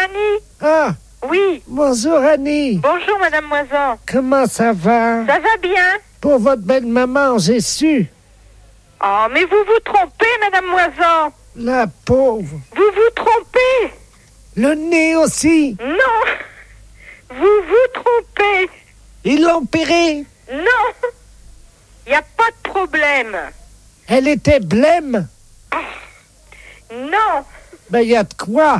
Annie. Ah, Oui. bonjour Annie. Bonjour, Madame Moisan. Comment ça va? Ça va bien? Pour votre belle-maman, j'ai su. Oh, mais vous vous trompez, Madame Moisan. La pauvre. Vous vous trompez. Le nez aussi. Non. Vous vous trompez. Ils l'ont opérée. Non. Il n'y a pas de problème. Elle était blême. Non. Ben, il y a de quoi.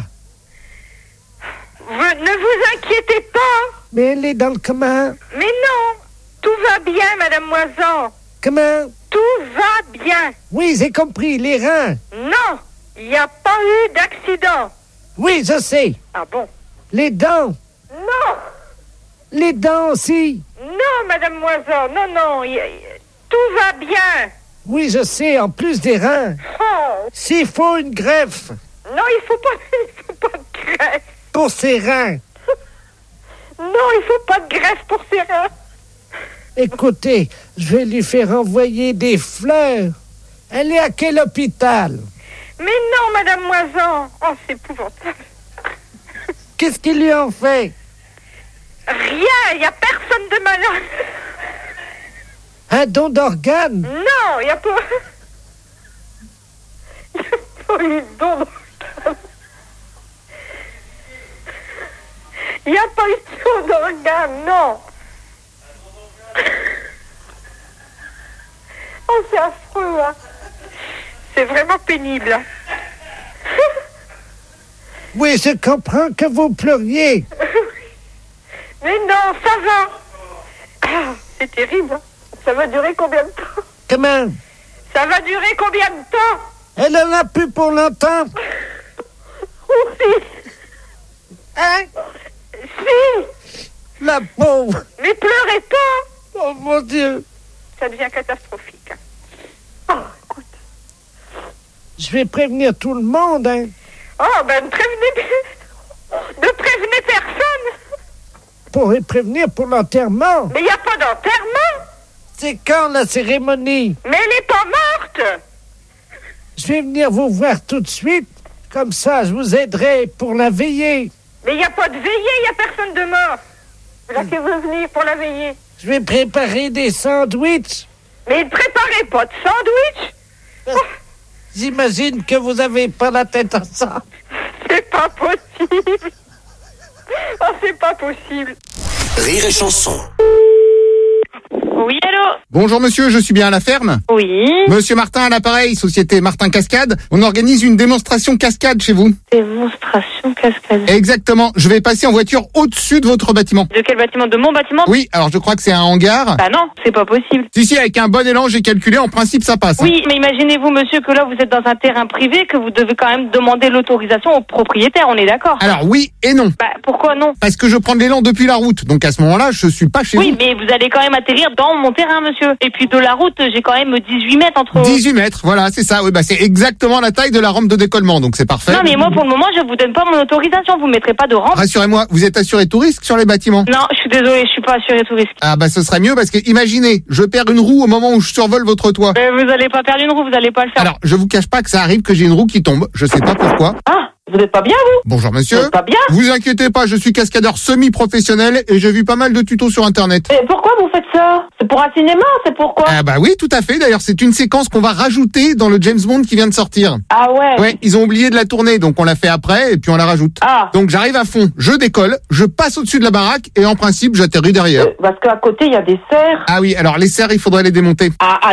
Ne vous inquiétez pas. Mais elle est dans le comment? Mais non. Tout va bien, Madame Moisan. Comment? Tout va bien. Oui, j'ai compris, les reins. Non. Il n'y a pas eu d'accident. Oui, je sais. Ah bon? Les dents. Non. Les dents aussi. Non, Madame Moisan. Non, non. Tout va bien. Oui, je sais, en plus des reins. Oh. S'il faut une greffe Non, il faut pas de greffe. pour ses reins. Non, il faut pas de greffe pour ses reins. Écoutez, je vais lui faire envoyer des fleurs. Elle est à quel hôpital? Mais non, Madame Moisan. Oh, c'est épouvantable. Qu'est-ce qu'ils lui ont fait? Rien, il n'y a personne de malade. Un don d'organes? Non, il n'y a pas... Il n'y a pas eu de don d'organes. Il n'y a pas eu de don d'organes, non. Oh, c'est affreux, hein. C'est vraiment pénible, hein. Oui, je comprends que vous pleuriez. Mais non, ça va. Ah, c'est terrible, hein. Ça va durer combien de temps? Comment? Ça va durer combien de temps? Elle en a plus pour longtemps. Aussi. Hein? Si. La pauvre. Mais pleurez pas. Oh mon Dieu. Ça devient catastrophique. Oh, écoute. Je vais prévenir tout le monde, hein. Oh, ben ne prévenez personne. Pour les prévenir pour l'enterrement. Mais il n'y a pas d'enterrement. C'est quand la cérémonie? Mais elle n'est pas morte. Je vais venir vous voir tout de suite. Comme ça, je vous aiderai pour la veillée. Mais il n'y a pas de veillée, il n'y a personne de mort. Là qui veut venir pour la veillée. Je vais préparer des sandwichs. Mais ne préparez pas de sandwich. J'imagine que vous avez pas la tête en ça. C'est pas possible. Oh, c'est pas possible. Rire et chanson. Oui, allô? Bonjour monsieur, je suis bien à la ferme. Oui. Monsieur Martin à l'appareil, société Martin Cascade. On organise une démonstration cascade chez vous. Démonstration cascade. Exactement, je vais passer en voiture au-dessus de votre bâtiment. De quel bâtiment? De mon bâtiment? Oui, alors je crois que c'est un hangar. Bah non, c'est pas possible. Si, avec un bon élan, j'ai calculé, en principe ça passe. Oui, mais imaginez-vous, monsieur, que là, vous êtes dans un terrain privé, que vous devez quand même demander l'autorisation au propriétaire, on est d'accord? Alors oui et non. Bah, pourquoi non? Parce que je prends de l'élan depuis la route, donc à ce moment-là, je suis pas chez Oui, vous. mais vous allez quand même atterrir dans mon terrain, monsieur. Et puis de la route, j'ai quand même 18 mètres entre... 18 mètres, voilà, c'est ça. Oui, bah c'est exactement la taille de la rampe de décollement, donc c'est parfait. Non, mais moi, pour le moment, je vous donne pas mon autorisation, vous mettrez pas de rampe. Rassurez-moi, vous êtes assuré tout risque sur les bâtiments? Non, je suis désolée, je suis pas assurée tout risque. Ah bah ce serait mieux parce que imaginez, je perds une roue au moment où je survole votre toit. Vous allez pas perdre une roue, vous allez pas le faire. Alors, je vous cache pas que ça arrive que j'ai une roue qui tombe, je sais pas pourquoi. Ah, vous êtes pas bien, vous? Bonjour Vous monsieur. êtes pas bien? Vous inquiétez pas, je suis cascadeur semi-professionnel et j'ai vu pas mal de tutos sur internet. Mais pourquoi vous faites ça? C'est pour un cinéma, c'est pourquoi? Ah bah oui, tout à fait. D'ailleurs, c'est une séquence qu'on va rajouter dans le James Bond qui vient de sortir. Ah ouais? Ouais, ils ont oublié de la tourner, donc on l'a fait après et puis on la rajoute. Ah. Donc j'arrive à fond, je décolle, je passe au-dessus de la baraque et en principe j'atterris derrière. Parce qu'à côté, il y a des serres. Ah oui, alors les serres, il faudrait les démonter.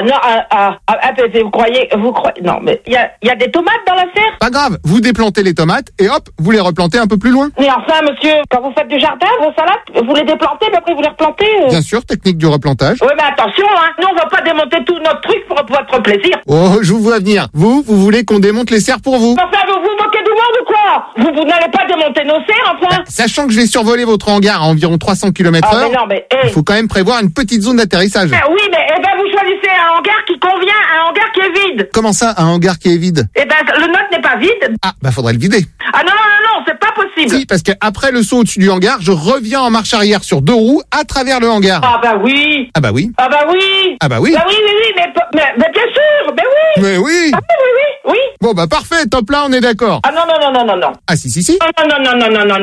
Vous croyez, non, mais il y a des tomates dans la serre? Pas grave, vous déplantez les tomates et hop, vous les replantez un peu plus loin. Mais enfin, monsieur, quand vous faites du jardin, vos salades, vous les déplantez, mais après vous les replantez. Bien sûr, technique du replantage. Oui, mais attention, hein, nous on va pas démonter tout notre truc pour votre plaisir. Oh, je vous vois venir. Vous voulez qu'on démonte les serres pour vous? Enfin, vous vous moquez du monde ou quoi? Vous n'allez pas démonter nos serres, enfin? Sachant que je vais survoler votre hangar à environ 300 km/h, Ah, mais non, mais, il faut quand même prévoir une petite zone d'atterrissage. Oui, mais, vous choisissez un hangar qui convient, un hangar qui est vide. Comment ça, un hangar qui est vide? Le nôtre n'est pas vide. Ah, bah faudrait le vider. Ah non, c'est pas possible. Si, parce qu'après le saut au-dessus du hangar, je reviens en marche arrière sur 2 roues à travers le hangar. Ah bah oui. Ah bah oui. Ah bah oui. Ah bah oui. Bah oui, mais bien sûr, mais oui. Mais oui. Ah oui. Bon bah parfait, top là, on est d'accord. Ah non. Ah si. Non.